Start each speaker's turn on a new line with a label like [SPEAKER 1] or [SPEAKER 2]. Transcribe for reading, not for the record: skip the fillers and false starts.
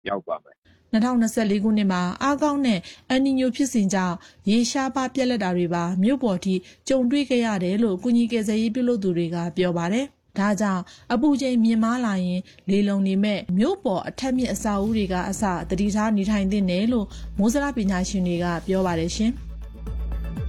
[SPEAKER 1] ရောက်ပါမယ်
[SPEAKER 2] 2024 ခုနှစ်မှာအားကောင်းတဲ့အန်နီညိုဖြစ်စဉ်ကြောင့်ရေရှားပါပြက်လက်တာတွေပါမြို့ပေါ်ထိကြုံတွေ့ခဲ့ရတယ်လို့ကုညီကယ်ဆယ်ရေးပြုလုပ်သူတွေကပြောပါတယ်။ဒါကြောင့်အပူချိန်မြင့်မားလာရင်လေလုံနေမဲ့မြို့ပေါ်အထက်မြင့်အဆောက်အဦတွေကအစတတိထားနေထိုင်သင့်တယ်လို့မိုးစရပညာရှင်တွေကပြောပါတယ်ရှင်။